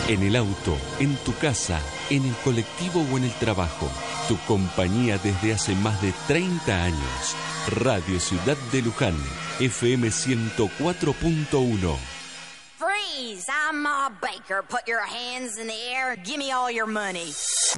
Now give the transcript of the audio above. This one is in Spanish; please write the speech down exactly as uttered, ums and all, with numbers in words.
En el auto, en tu casa, en el colectivo o en el trabajo. Tu compañía desde hace más de treinta años. Radio Ciudad de Luján, F M ciento cuatro punto uno. Freeze! I'm Ma Baker. Put your hands in the air. Give me all your money.